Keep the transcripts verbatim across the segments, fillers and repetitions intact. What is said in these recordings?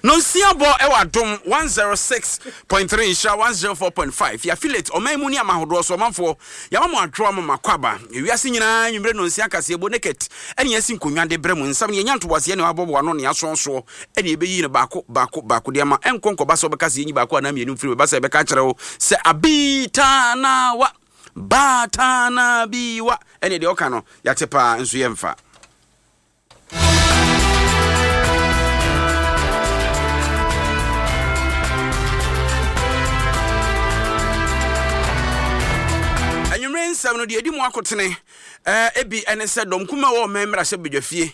No siabo ewa dom one oh six point three insha one oh four point five. Ya affiliate omaimu ni amahodo so manfo ya mamo adwo mama kwaba. Ewiase nyina nwumre no nsia kase ebo naked. Ene yasi nkonwa de bremu nsam ye nyanto wase ne wabobo ano ne asonso. Ene ebeyi ne baako baako baako de ma enkonko ba so bekase yin baako na mienu mfiri ba se beka kire wo se abita na wa batana biwa. Ene de oka no yatepa nso yemfa. Seven no de edi mu akotene eh ebi ene se dom kuma wo memra se bedwafie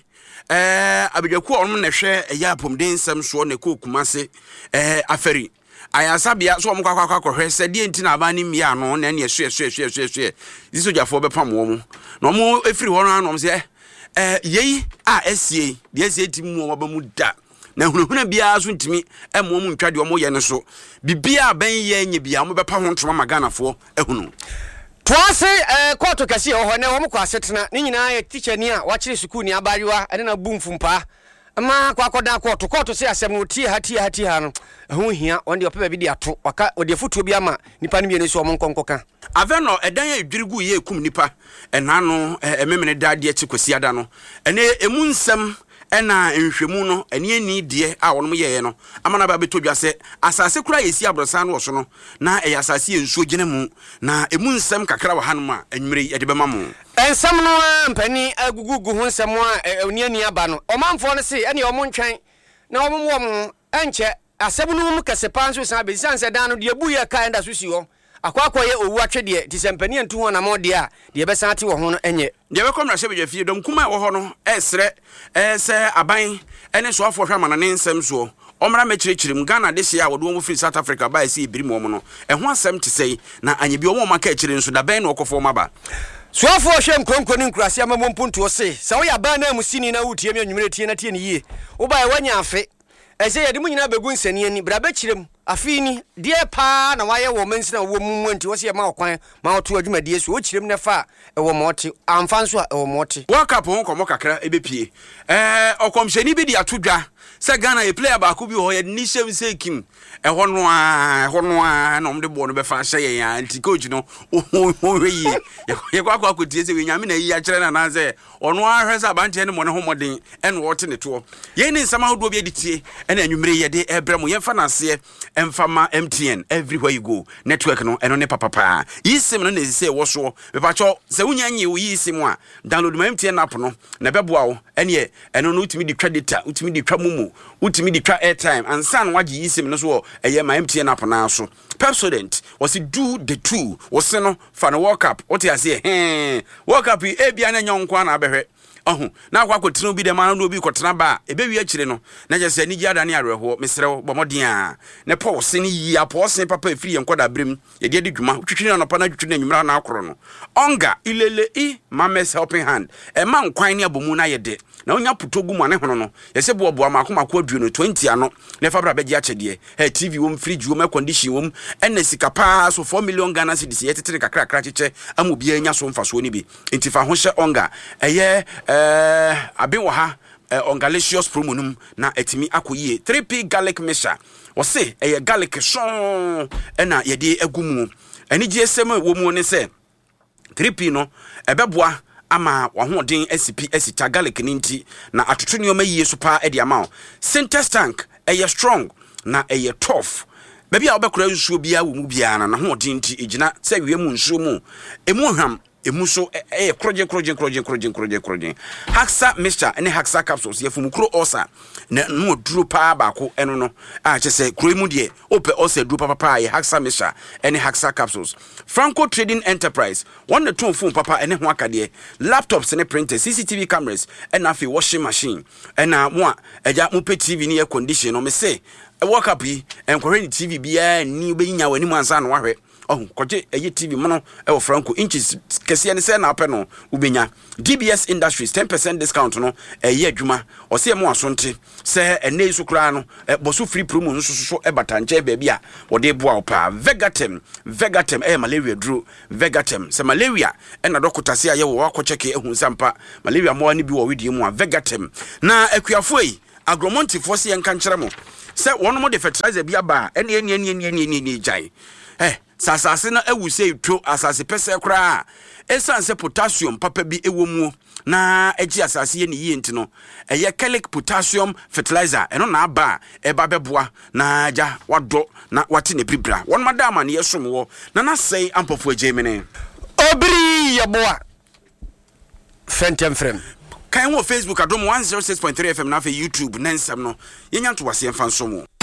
eh abedwaku onum ne hwe eya apomden nsem so ne kokuma se eh aferi ayasabia so omkwa kwa kwa hwe se die nti na aba ni mia no na ne ehwe ehwe ehwe ehwe ehwe disojafo bepam wo mu no mo efiri ho no anom se eh yei a esie de esie ti mu wo ba mu da na hunahuna bia so ntimi emo mu ntwa de omo ye ne so bibia ban ye nya bia mo bepa ho ntoma maganafo ehunu Twase eh koto kase ho ne wo mkwa setena ni nyina ye teacher ni a wakire school ni abariwa ene na bumfumpa ama kwa koda koto koto se asem no tie ha tie ha tie ha no ho hia wonde opepa bi de ato waka ode fotuo bi ama nipa ne bi ne so mo nkonkoka aveno edan ya edwirigu ye kum nipa enano ememene dade e chikosi ada no ene emu nsem ena nhwemu no ene ani de a wonom ye no amana ba betodwa se asase kura yesi abrosan wo so no na e asase ensuo gene mu na emu nsem kakra wa hanom a anwumre ye de bema mu ensem no mpani agugugu ho nsem a oni ani aba no omanfo no se ene omo ntwan na omo mo mo enche asem no mu kase panso san be san se dan no de bu ye ka enda so si ho akwakwa ye owu atwede ti sempani antu ho na mode a de be san ate wo ho no enye de be komra shebe jafie dom kuma wo ho no esre ese aban ene so afo hwa mana ne nsem so omra mechirichirim Ghana de sia wodo wo free South Africa ba ese ibiri mo no eho asem te sei na anyebi wo maka echiri nso da ben no okofo maba so afo hwe nkronkoni nkurase amammo mpuntu se se wo ya ba na musini na wutie me nwumre tie na tie ne yie wo ba wanya afe ese yede mu nyina begu nsani ani bra ba chirem afini die pa na waye wo mensina wo mu nti wo se ma okwan ma oto adwuma die so wo chirem ne fa e wo moti amfa nso e wo moti waka po nkomo kakra ebepie eh okomsheni bi di atodwa se Ghana e player ba ko bi ho ye ni shem se kim e ho no a ho no a na omde bo no be fa hye ya anti coach no o yi ye kwa kwa kotie se we nyame na yi a kire na na se ono a hwese abante ne mo ne ho moden e no wote ne to ye ni nsama hodo bi editie e na anwumre ye de ebrem ye fa na se emfama M T N everywhere you go network no eno ne papa pa yisim no na se wo so be pa cho se wunya nyi wo yisim a download my M T N app no na beboa wo ene eno no utimi di credit utimi di twa mumu utimi di twa airtime ansan wage yisim no so eye my M T N app na so Pepsodent was do the two was no fa no World Cup what you say eh World Cup e bia na nyonkwa na abehwe ohu na akwa kotena bi de ma no bi kotena ba ebewi akire no na je se ni gi adane areho mesrew bomodin a ne pause ni yi apose papa efiri enkoda brem ye de de dwuma twitwini no pa na twitwini nwumra na akoro no onga ilele i mames helping hand e ma nkwan ne abomu na ye de na onya putogu mu ane hono no ye se bo bo amakoma kwa aduo no twenty ano ne fa bra be gi achede he T V wom fridge wom condition wom enne sika pa so four million Ghana cedis ye tetere kakra kakra cheche amobi anya so mfaso ni bi entifa ho hye onga eye eh abewo ha ongalicious promonum na etimi akoyie three P garlic mixture o se eye garlic son na ye de agumu ani gsem wo mu ne se three P no ebeboa ama wahoden S P esita garlic ninti na atoto ne oma yie so pa e de ama Sintex tank eye strong na eye tough baby a obekora nsuo bia wo mu bia na na hoden nti egina se wiemu nsuo mu emu hwam emu so eh kroje kroje kroje kroje kroje kroje Haxa mixture ene Haxa capsules yefumukro osa na no duro pa baako eno no a chese kroimu de ope osa duro papa pa ye Haxa mixture ene Haxa capsules Franco Trading Enterprise one the two phone papa ene ho akade laptops ene printers C C T V cameras ene afi washing machine ena mo a eja mo pe T V ni air condition no me say e work up yi enkwere ni T V bia ni be nya wani mu ansa no wahwe oh koje eye T V mono e wo Franco inches kese ne se na apɛ no ubenya D B S Industries ten percent discount no eye adwuma o se mo asonte se ene su kra no boso free promo no so so e batanche ba bia wo de boa opa Vegatem Vegatem e malaria duro Vegatem se malaria e na dokota se aye wo akɔcheke ehun sampa malaria mo ani bi wo wedie mu a Vegatem na akuafo yi agromonti fo se enka nkyere mo sɛ wɔn mo de fertilizer bi aba ɛne ɛne ɛne ɛne ɛne ɛne gyae eh sasase na ewu sɛ etwo asase pɛsɛ koraa ɛsan sɛ potassium papa bi ɛwɔ mu na ɛgye asase yɛ ne yie nti no ɛyɛ chelic potassium fertilizer ɛno na aba ɛba bɛboa na gya wadɔ na wate ne bibra wɔn madama ne yɛsom wɔ na na sɛe ampɔfo agyemene obiri yɛboa fɛntɛm frɛm kan wɔ Facebook adom one oh six point three F M na afɛ YouTube na nsɛm no yɛnya nto waseɛ mfa nso mu